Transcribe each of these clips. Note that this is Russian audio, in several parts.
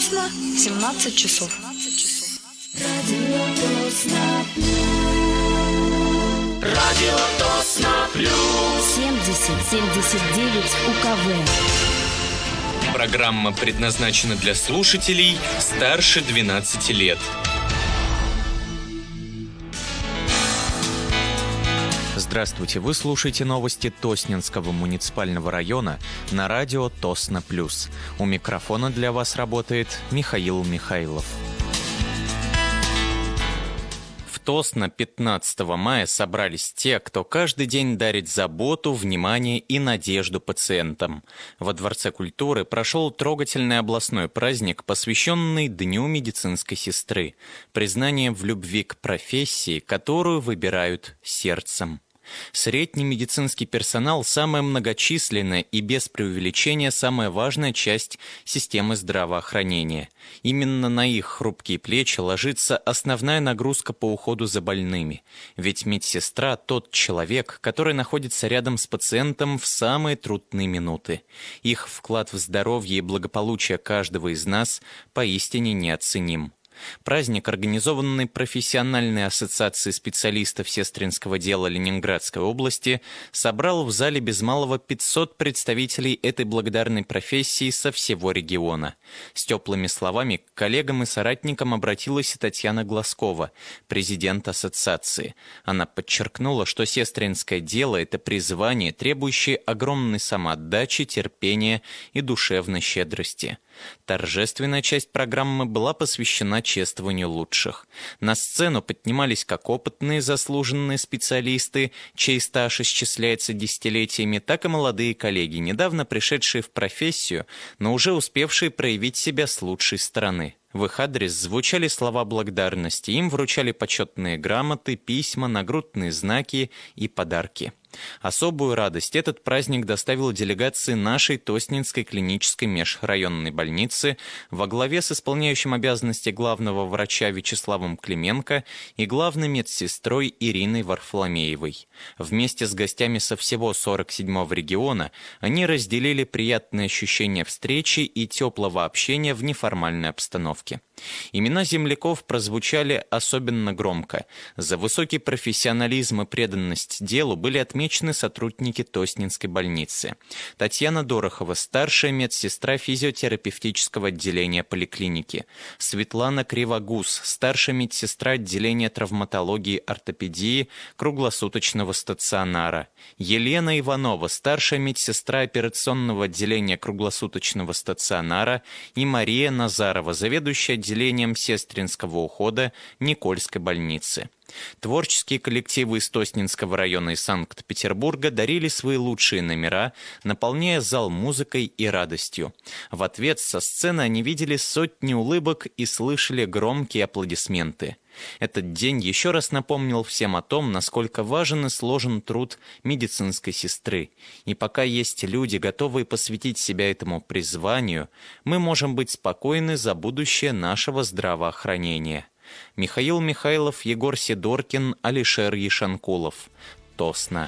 Тосно 17 часов. Радио Тосно Плюс 70-79 УКВ. Программа предназначена для слушателей старше 12 лет. Здравствуйте, вы слушаете новости Тосненского муниципального района на радио Тосно Плюс. У микрофона для вас работает Михаил Михайлов. В Тосно 15 мая собрались те, кто каждый день дарит заботу, внимание и надежду пациентам. Во Дворце культуры прошел трогательный областной праздник, посвященный Дню медицинской сестры. Признание в любви к профессии, которую выбирают сердцем. Средний медицинский персонал – самая многочисленная и без преувеличения самая важная часть системы здравоохранения. Именно на их хрупкие плечи ложится основная нагрузка по уходу за больными. Ведь медсестра – тот человек, который находится рядом с пациентом в самые трудные минуты. Их вклад в здоровье и благополучие каждого из нас поистине неоценим. Праздник, организованный профессиональной ассоциацией специалистов сестринского дела Ленинградской области, собрал в зале без малого 500 представителей этой благодарной профессии со всего региона. С теплыми словами к коллегам и соратникам обратилась и Татьяна Глазкова, президент ассоциации. Она подчеркнула, что сестринское дело – это призвание, требующее огромной самоотдачи, терпения и душевной щедрости. Торжественная часть программы была посвящена чествованию лучших. На сцену поднимались как опытные заслуженные специалисты, чей стаж исчисляется десятилетиями, так и молодые коллеги, недавно пришедшие в профессию, но уже успевшие проявить себя с лучшей стороны. В их адрес звучали слова благодарности, им вручали почетные грамоты, письма, нагрудные знаки и подарки. Особую радость этот праздник доставил делегации нашей Тосненской клинической межрайонной больницы во главе с исполняющим обязанности главного врача Вячеславом Клименко и главной медсестрой Ириной Варфоломеевой. Вместе с гостями со всего 47-го региона они разделили приятные ощущения встречи и теплого общения в неформальной обстановке. Имена земляков прозвучали особенно громко. За высокий профессионализм и преданность делу были отмечены сотрудники Тосненской больницы. Татьяна Дорохова, старшая медсестра физиотерапевтического отделения поликлиники. Светлана Кривогуз, старшая медсестра отделения травматологии и ортопедии круглосуточного стационара. Елена Иванова, старшая медсестра операционного отделения круглосуточного стационара. И Мария Назарова, заведующая отделением сестринского ухода Никольской больницы. Творческие коллективы из Тосненского района и Санкт-Петербурга дарили свои лучшие номера, наполняя зал музыкой и радостью. В ответ со сцены они видели сотни улыбок и слышали громкие аплодисменты. Этот день еще раз напомнил всем о том, насколько важен и сложен труд медицинской сестры. И пока есть люди, готовые посвятить себя этому призванию, мы можем быть спокойны за будущее нашего здравоохранения. Михаил Михайлов, Егор Сидоркин, Алишер Ешанкулов. Тосно.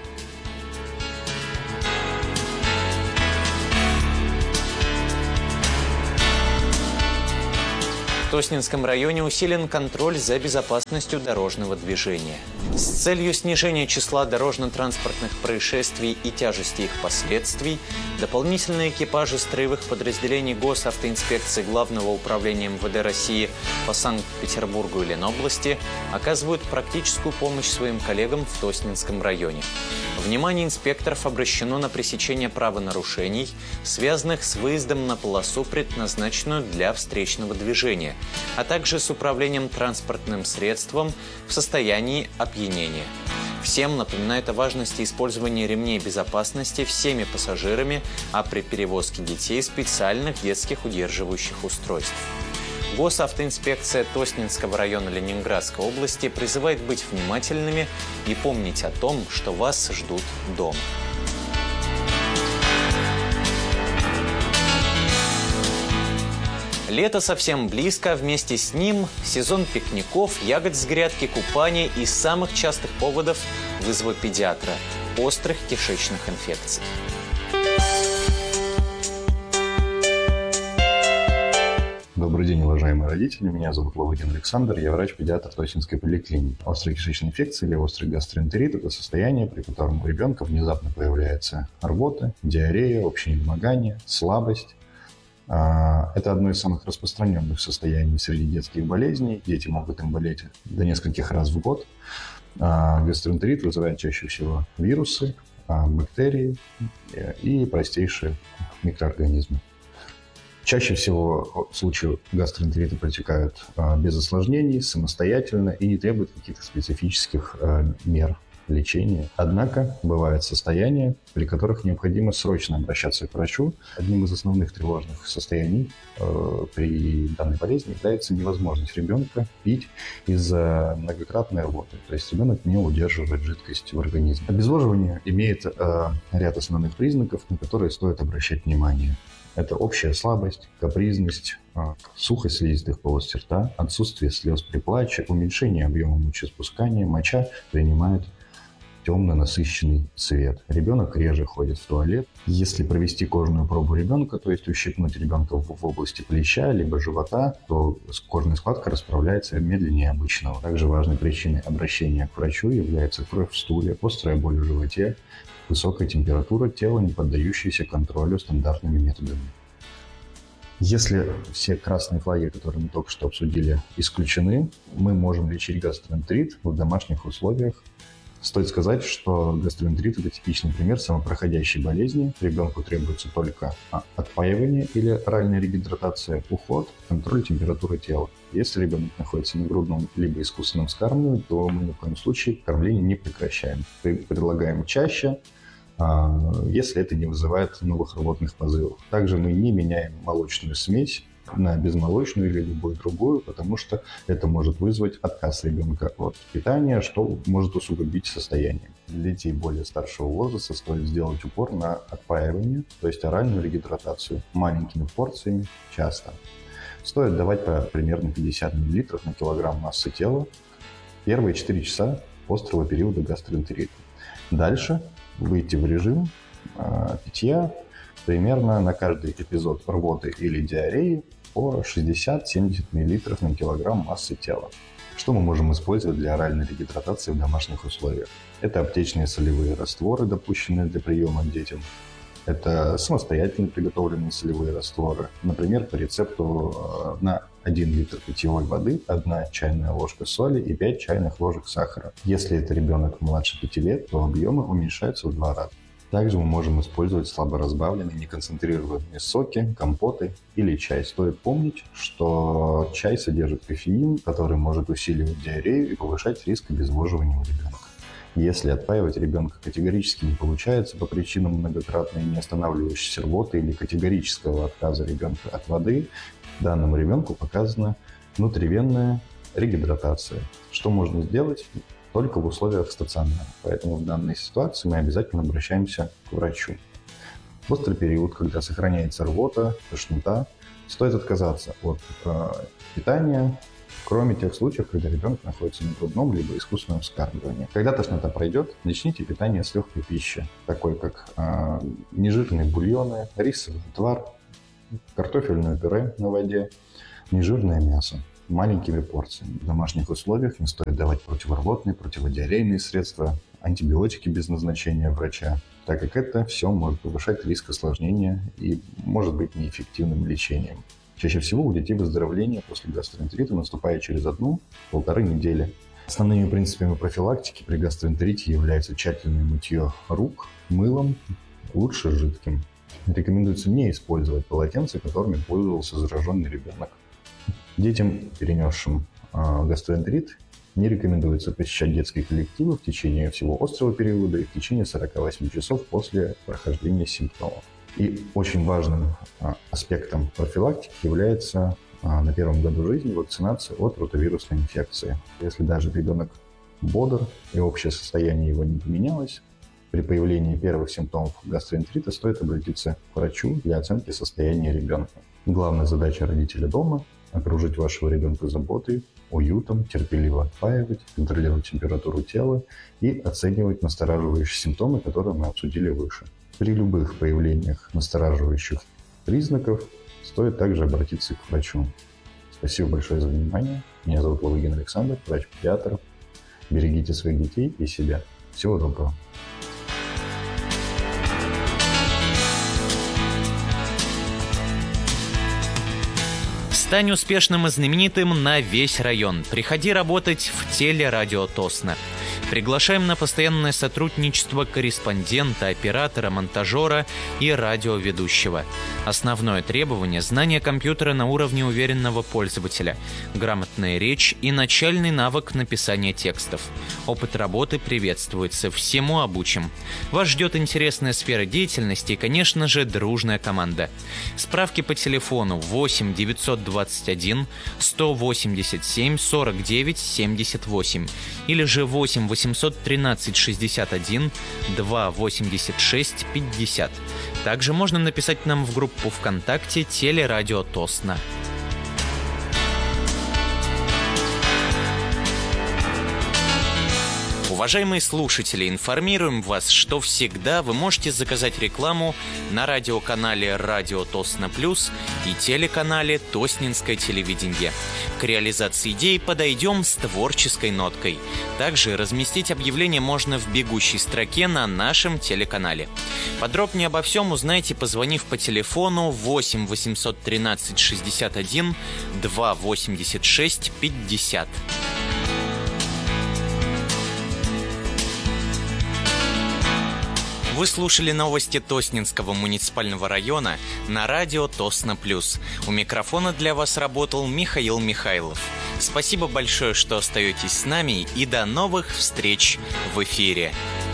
В Тосненском районе усилен контроль за безопасностью дорожного движения. С целью снижения числа дорожно-транспортных происшествий и тяжести их последствий, дополнительные экипажи строевых подразделений Госавтоинспекции Главного управления МВД России по Санкт-Петербургу и Ленобласти оказывают практическую помощь своим коллегам в Тосненском районе. Внимание инспекторов обращено на пресечение правонарушений, связанных с выездом на полосу, предназначенную для встречного движения, а также с управлением транспортным средством в состоянии опьянения. Всем напоминает о важности использования ремней безопасности всеми пассажирами, а при перевозке детей специальных детских удерживающих устройств. Госавтоинспекция Тосненского района Ленинградской области призывает быть внимательными и помнить о том, что вас ждут дома. Лето совсем близко, а вместе с ним сезон пикников, ягод с грядки, купания и самых частых поводов вызова педиатра – острых кишечных инфекций. Добрый день, уважаемые родители. Меня зовут Ловыгин Александр. Я врач-педиатр Тосинской поликлиники. Острая кишечная инфекция или острый гастроэнтерит – это состояние, при котором у ребенка внезапно появляется рвота, диарея, общее недомогание, слабость. Это одно из самых распространенных состояний среди детских болезней. Дети могут им болеть до нескольких раз в год. Гастроэнтерит вызывает чаще всего вирусы, бактерии и простейшие микроорганизмы. Чаще всего случаи гастроэнтерита протекают без осложнений, самостоятельно и не требуют каких-то специфических мер лечения. Однако бывают состояния, при которых необходимо срочно обращаться к врачу. Одним из основных тревожных состояний при данной болезни является невозможность ребенка пить из-за многократной рвоты. То есть ребенок не удерживает жидкость в организме. Обезвоживание имеет ряд основных признаков, на которые стоит обращать внимание. Это общая слабость, капризность, сухость слизистых полости рта, отсутствие слез при плаче, уменьшение объема мочеиспускания, моча принимает темно-насыщенный цвет. Ребенок реже ходит в туалет. Если провести кожную пробу ребенка, то есть ущипнуть ребенка в области плеча либо живота, то кожная складка расправляется медленнее обычного. Также важной причиной обращения к врачу является кровь в стуле, острая боль в животе, высокая температура тела, не поддающаяся контролю стандартными методами. Если все красные флаги, которые мы только что обсудили, исключены, мы можем лечить гастроэнтерит в домашних условиях. Стоит сказать, что гастроэнтерит – это типичный пример самопроходящей болезни. Ребенку требуется только отпаивание или оральная регидратация, уход, контроль температуры тела. Если ребенок находится на грудном либо искусственном вскармливании, то мы ни в коем случае кормление не прекращаем. Предлагаем чаще, если это не вызывает новых рвотных позывов. Также мы не меняем молочную смесь на безмолочную или любую другую, потому что это может вызвать отказ ребенка от питания, что может усугубить состояние. Для детей более старшего возраста стоит сделать упор на отпаивание, то есть оральную регидратацию маленькими порциями часто. Стоит давать примерно 50 мл на килограмм массы тела первые 4 часа острого периода гастроэнтерита. Дальше выйти в режим питья примерно на каждый эпизод рвоты или диареи по 60-70 мл на килограмм массы тела. Что мы можем использовать для оральной регидратации в домашних условиях? Это аптечные солевые растворы, допущенные для приема детям. Это самостоятельно приготовленные солевые растворы. Например, по рецепту на 1 литр питьевой воды 1 чайная ложка соли и 5 чайных ложек сахара. Если это ребенок младше 5 лет, то объемы уменьшаются в 2 раза. Также мы можем использовать слабо разбавленные, неконцентрированные соки, компоты или чай. Стоит помнить, что чай содержит кофеин, который может усиливать диарею и повышать риск обезвоживания у ребенка. Если отпаивать ребенка категорически не получается по причинам многократной неостанавливающейся рвоты или категорического отказа ребенка от воды, данному ребенку показана внутривенная регидратация. Что можно сделать? Только в условиях стационара. Поэтому в данной ситуации мы обязательно обращаемся к врачу. В острый период, когда сохраняется рвота, тошнота, стоит отказаться от питания, кроме тех случаев, когда ребенок находится на грудном либо искусственном вскармливании. Когда тошнота пройдет, начните питание с легкой пищи, такой как нежирные бульоны, рисовый отвар, картофельное пюре на воде, нежирное мясо. Маленькими порциями. В домашних условиях не стоит давать противорвотные, противодиарейные средства, антибиотики без назначения врача, так как это все может повышать риск осложнения и может быть неэффективным лечением. Чаще всего у детей выздоровление после гастроэнтерита наступает через 1-1,5 недели. Основными принципами профилактики при гастроэнтерите является тщательное мытье рук мылом, лучше жидким. Рекомендуется не использовать полотенца, которыми пользовался зараженный ребенок. Детям, перенесшим гастроэнтерит, не рекомендуется посещать детские коллективы в течение всего острого периода и в течение 48 часов после прохождения симптомов. И очень важным аспектом профилактики является на первом году жизни вакцинация от ротавирусной инфекции. Если даже ребенок бодр и общее состояние его не поменялось, при появлении первых симптомов гастроэнтерита стоит обратиться к врачу для оценки состояния ребенка. Главная задача родителя дома – окружить вашего ребенка заботой, уютом, терпеливо отпаивать, контролировать температуру тела и оценивать настораживающие симптомы, которые мы обсудили выше. При любых появлениях настораживающих признаков стоит также обратиться к врачу. Спасибо большое за внимание. Меня зовут Лавыгин Александр, врач-педиатр. Берегите своих детей и себя. Всего доброго. Стань успешным и знаменитым на весь район. Приходи работать в телерадио Тосно. Приглашаем на постоянное сотрудничество корреспондента, оператора, монтажера и радиоведущего. Основное требование – знание компьютера на уровне уверенного пользователя, грамотная речь и начальный навык написания текстов. Опыт работы приветствуется, всему обучим. Вас ждет интересная сфера деятельности и, конечно же, дружная команда. Справки по телефону 8 921 187 49 78 или же 8 813 61 2 86 50. Также можно написать нам в группу ВКонтакте «Телерадио Тосно». Уважаемые слушатели, информируем вас, что всегда вы можете заказать рекламу на радиоканале «Радио Тосно Плюс» и телеканале «Тоснинское телевидение». К реализации идей подойдем с творческой ноткой. Также разместить объявление можно в бегущей строке на нашем телеканале. Подробнее обо всем узнаете, позвонив по телефону 8 813 61 2 86 50. Вы слушали новости Тоснинского муниципального района на радио Тосно Плюс. У микрофона для вас работал Михаил Михайлов. Спасибо большое, что остаетесь с нами, и до новых встреч в эфире.